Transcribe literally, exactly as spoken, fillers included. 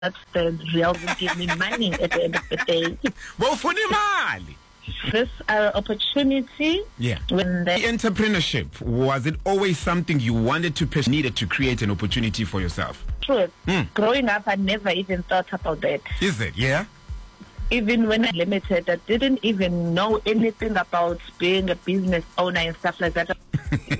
That's the real will give me money at the end of the day. Well, for the money. This uh, opportunity, yeah. When the entrepreneurship, was it always something you wanted to pursue, needed to create an opportunity for yourself? Truth. Mm. Growing up, I never even thought about that. Is it? Yeah. Even when I limited, I didn't even know anything about being a business owner and stuff like that.